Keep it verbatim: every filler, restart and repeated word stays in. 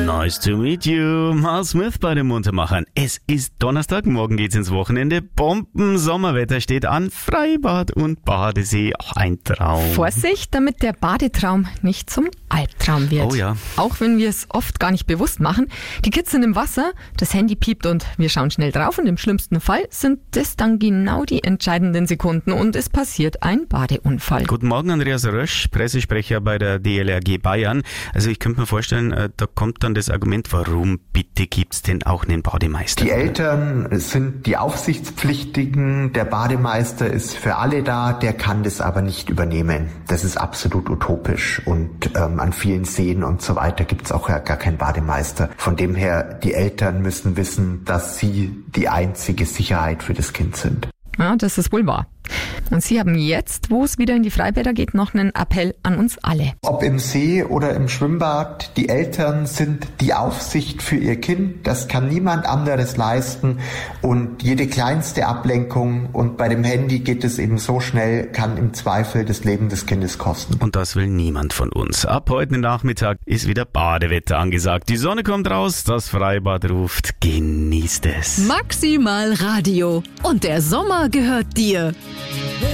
Nice to meet you. Mal Smith bei den Muntermachern. Es ist Donnerstag, morgen geht's ins Wochenende. Bomben-Sommerwetter steht an. Freibad und Badesee, auch ein Traum. Vorsicht, damit der Badetraum nicht zum Albtraum wird. Oh ja. Auch wenn wir es oft gar nicht bewusst machen. Die Kids sind im Wasser, das Handy piept und wir schauen schnell drauf und im schlimmsten Fall sind das dann genau die entscheidenden Sekunden und es passiert ein Badeunfall. Guten Morgen, Andreas Rösch, Pressesprecher bei der D L R G Bayern. Also ich könnte mir vorstellen, da kommt dann das Argument, warum bitte gibt's denn auch einen Bademeister? Die Eltern sind die Aufsichtspflichtigen, der Bademeister ist für alle da, der kann das aber nicht übernehmen. Das ist absolut utopisch und ähm, an vielen Seen und so weiter gibt's auch ja gar keinen Bademeister. Von dem her, die Eltern müssen wissen, dass sie die einzige Sicherheit für das Kind sind. Ja, das ist wohl wahr. Und Sie haben jetzt, wo es wieder in die Freibäder geht, noch einen Appell an uns alle. Ob im See oder im Schwimmbad, die Eltern sind die Aufsicht für ihr Kind. Das kann niemand anderes leisten. Und jede kleinste Ablenkung, und bei dem Handy geht es eben so schnell, kann im Zweifel das Leben des Kindes kosten. Und das will niemand von uns. Ab heute Nachmittag ist wieder Badewetter angesagt. Die Sonne kommt raus, das Freibad ruft. Genießt es. Maximal Radio. Und der Sommer gehört dir.